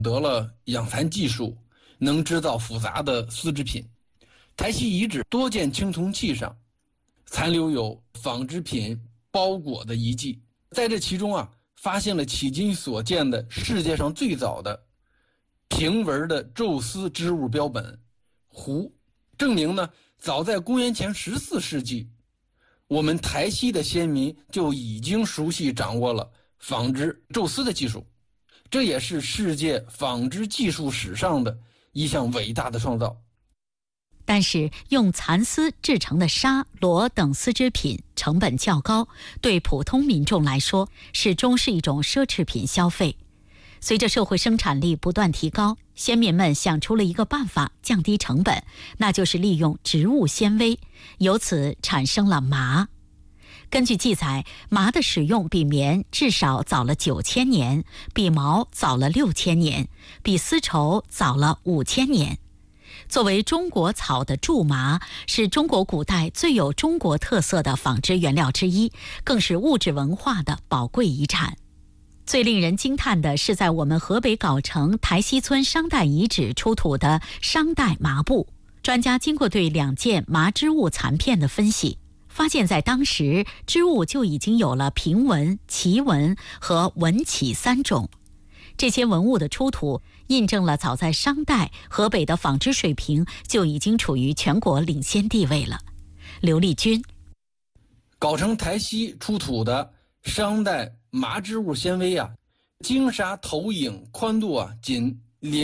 得了养蚕技术，能制造复杂的丝织品。台西遗址多见青铜器上残留有纺织品包裹的遗迹，在这其中发现了迄今所见的世界上最早的平纹的宙丝织物标本壶，证明呢，早在公元前14世纪，我们台西的先民就已经熟悉掌握了纺织宙丝的技术，这也是世界纺织技术史上的一项伟大的创造。 但是用蚕丝制成的纱、罗等丝织品成本较高，对普通民众来说始终是一种奢侈品消费。随着社会生产力不断提高，先民们想出了一个办法降低成本，那就是利用植物纤维，由此产生了麻。根据记载，麻的使用比棉至少早了9000年，比毛早了6000年，比丝绸早了5000年。作为中国草的苎麻，是中国古代最有中国特色的纺织原料之一，更是物质文化的宝贵遗产。最令人惊叹的是，在我们河北藁城台西村商代遗址出土的商代麻布，专家经过对2件麻织物残片的分析，发现在当时织物就已经有了平纹、旗纹和纹起3种。这些文物的出土印证了早在商代，河北的纺织水平就已经处于全国领先地位了。刘立军， 藁城台西出土的商代麻织物纤维经纱投影宽度仅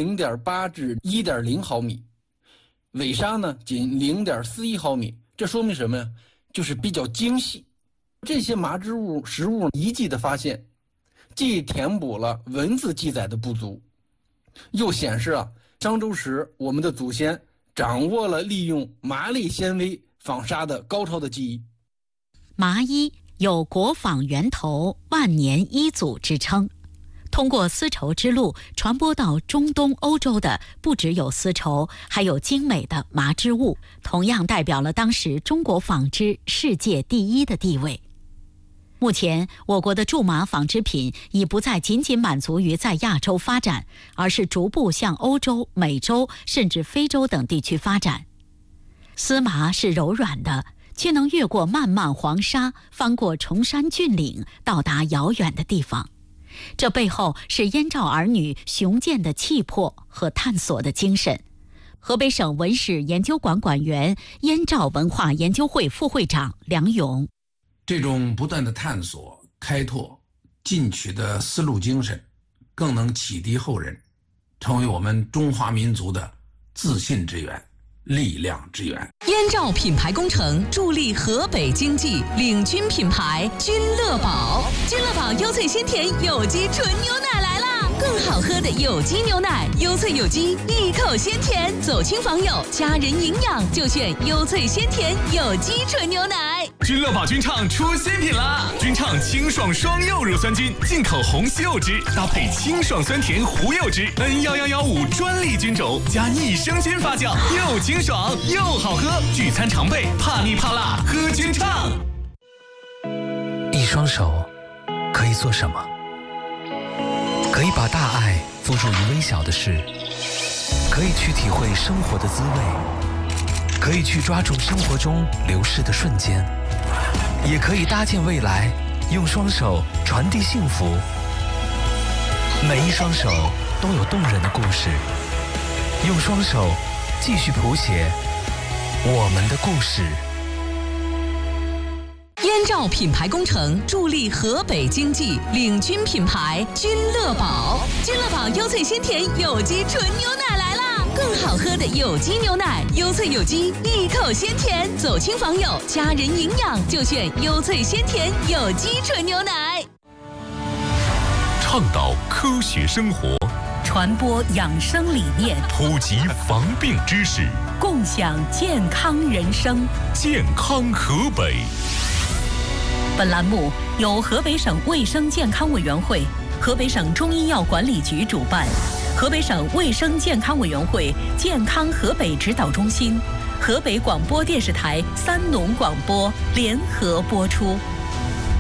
0.8至1.0毫米，尾纱呢仅0.41毫米，这说明什么呀？就是比较精细。这些麻织物实物遗迹的发现，既填补了文字记载的不足，又显示商周时我们的祖先掌握了利用麻类纤维纺纱的高超的技艺。 麻衣有国纺源头、万年一祖之称。通过丝绸之路传播到中东欧洲的不只有丝绸，还有精美的麻织物，同样代表了当时中国纺织世界第一的地位。目前我国的苎麻纺织品已不再仅仅满足于在亚洲发展，而是逐步向欧洲、美洲甚至非洲等地区发展。丝麻是柔软的，却能越过漫漫黄沙，翻过崇山峻岭，到达遥远的地方。这背后是燕赵儿女雄健的气魄和探索的精神。河北省文史研究馆馆员、燕赵文化研究会副会长梁勇， 这种不断的探索、开拓、进取的思路精神，更能启迪后人，成为我们中华民族的自信之源、力量之源。 燕赵品牌工程助力河北经济，领军品牌君乐宝。君乐宝优萃鲜甜有机纯牛奶来啦！更好喝的有机牛奶，优萃有机，一口鲜甜，走亲访友，家人营养就选优萃鲜甜有机纯牛奶。 君乐宝君畅出新品啦！君畅清爽双柚乳酸菌，进口红西柚汁，搭配清爽酸甜胡柚汁，N11115专利菌种，加益生菌发酵，又清爽又好喝。聚餐常备，怕腻怕辣，喝君畅。 一双手可以做什么？可以把大爱付诸于微小的事，可以去体会生活的滋味，可以去抓住生活中流逝的瞬间，也可以搭建未来，用双手传递幸福。每一双手都有动人的故事，用双手继续谱写我们的故事。 燕赵品牌工程助力河北经济，领军品牌君乐宝。君乐宝优萃鲜甜有机纯牛奶来啦！更好喝的有机牛奶，优萃有机，一口鲜甜，走亲访友，家人营养就选优萃鲜甜有机纯牛奶。 倡导科学生活， 传播养生理念， 普及防病知识， 共享健康人生。 健康河北。 本栏目由河北省卫生健康委员会、河北省中医药管理局主办，河北省卫生健康委员会健康河北指导中心、河北广播电视台3农广播联合播出。